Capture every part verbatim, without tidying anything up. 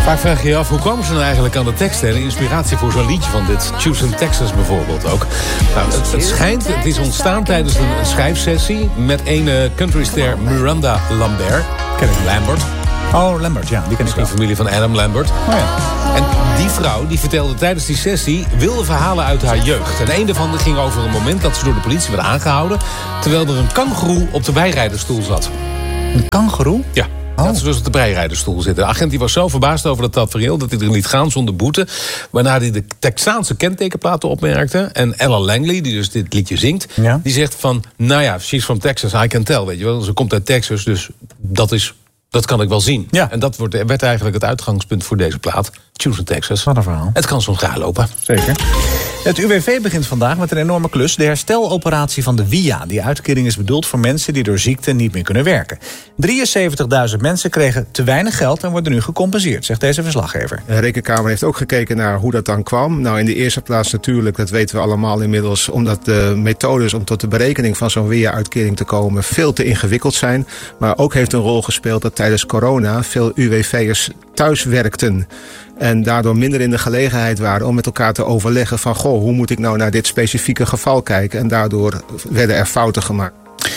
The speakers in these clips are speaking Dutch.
Vaak vraag je je af, hoe kwamen ze nou eigenlijk aan de teksten en de inspiratie voor zo'n liedje van dit? Choose in Texas bijvoorbeeld ook. Nou, het, het schijnt, het is ontstaan tijdens een, een schrijfsessie met een uh, countryster Miranda Lambert. Ken ik Lambert. Oh, Lambert, ja, die ken ik wel. De familie van Adam Lambert. Oh ja. En die vrouw die vertelde tijdens die sessie wilde verhalen uit haar jeugd. En een daarvan ging over een moment dat ze door de politie werd aangehouden, terwijl er een kangoeroe op de bijrijdersstoel zat. Een kangoeroe? Ja. Oh. Dat ze dus op de bijrijdersstoel zitten. De agent die was zo verbaasd over dat tafereel dat hij er liet gaan zonder boete. Waarna hij de Texaanse kentekenplaten opmerkte. En Ella Langley, die dus dit liedje zingt, ja. die zegt van, nou ja, she's from Texas, I can tell, weet je wel. Ze komt uit Texas, dus dat is... Dat kan ik wel zien. Ja. En dat wordt, werd eigenlijk het uitgangspunt voor deze plaat. Choose in Texas. Wat een verhaal. Het kan soms gaar lopen. Zeker. Het U W V begint vandaag met een enorme klus. De hersteloperatie van de W I A. Die uitkering is bedoeld voor mensen die door ziekte niet meer kunnen werken. drieënzeventigduizend mensen kregen te weinig geld en worden nu gecompenseerd, zegt deze verslaggever. De Rekenkamer heeft ook gekeken naar hoe dat dan kwam. Nou, in de eerste plaats natuurlijk, dat weten we allemaal inmiddels, omdat de methodes om tot de berekening van zo'n W I A-uitkering te komen veel te ingewikkeld zijn. Maar ook heeft een rol gespeeld dat tijdens corona veel U W V'ers thuis werkten. En daardoor minder in de gelegenheid waren om met elkaar te overleggen van, goh, hoe moet ik nou naar dit specifieke geval kijken? En daardoor werden er fouten gemaakt.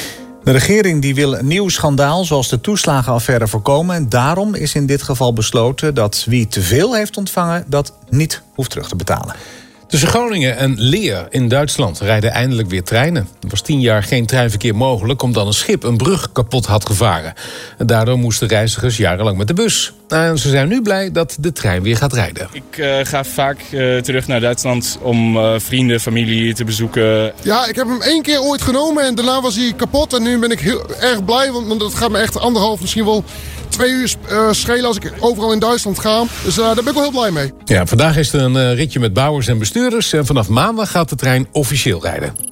De regering die wil een nieuw schandaal zoals de toeslagenaffaire voorkomen. En daarom is in dit geval besloten dat wie te veel heeft ontvangen dat niet hoeft terug te betalen. Tussen Groningen en Leer in Duitsland rijden eindelijk weer treinen. Er was tien jaar geen treinverkeer mogelijk omdat een schip een brug kapot had gevaren. En daardoor moesten reizigers jarenlang met de bus. En ze zijn nu blij dat de trein weer gaat rijden. Ik uh, ga vaak uh, terug naar Duitsland om uh, vrienden, familie te bezoeken. Ja, ik heb hem één keer ooit genomen en daarna was hij kapot. En nu ben ik heel erg blij, want dat gaat me echt anderhalf, misschien wel twee uur uh, schelen als ik overal in Duitsland ga. Dus uh, daar ben ik wel heel blij mee. Ja, vandaag is er een uh, ritje met bouwers en bestuurders. En vanaf maandag gaat de trein officieel rijden.